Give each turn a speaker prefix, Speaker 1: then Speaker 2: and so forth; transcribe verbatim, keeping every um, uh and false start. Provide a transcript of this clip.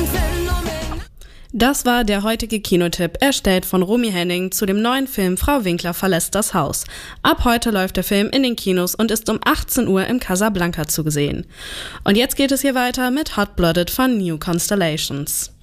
Speaker 1: Das war der heutige Kinotipp, erstellt von Romy Henning zu dem neuen Film Frau Winkler verlässt das Haus. Ab heute läuft der Film in den Kinos und ist um achtzehn Uhr im Casablanca zu sehen. Und jetzt geht es hier weiter mit Hot Blooded von New Constellations.